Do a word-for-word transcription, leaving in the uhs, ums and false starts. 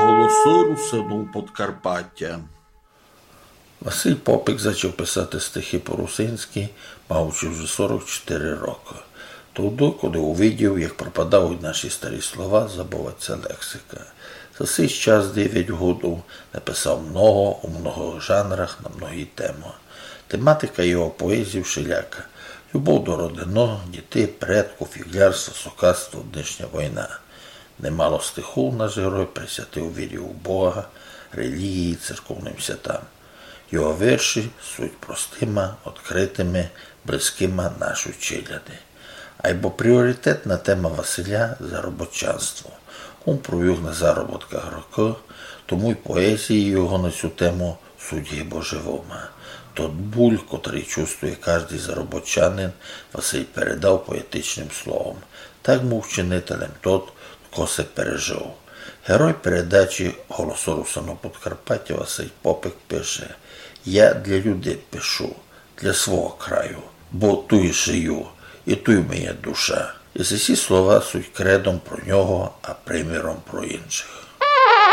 Голосу русину Подкарпаття. Василь Попик почав писати стихи по-русинськи, маючи вже сорок чотири роки. Тоді, коли увидів, як пропадають наші старі слова, забувається лексика. За цей час дев'ять років написав много у многих жанрах на многі теми. Тематика його поезії всіляка. Любов до родини, дітей, предків, фіглярство, сокатство, днішня війна. Немало стихів наш герой присвятив вірі у Бога, релігії, церковним святам. Його вірші суть простими, відкритими, близькими нашій челяді. Айбо пріоритетна тема Василя – заробітчанство. Він провів на заробітках роки, тому й поезії його на цю тему суть є божевома. Тот буль, котрий чувствує кожний заробітчанин, Василь передав поетичним словом. Так був вчинителем тот, хто це пережив. Герой передачі «Голосу русину Подкарпаття» Василь Попик пише: «Я для людей пишу, для свого краю, бо тут жию, і тут моя душа». І ці слова суть кредом про нього, а приміром про інших.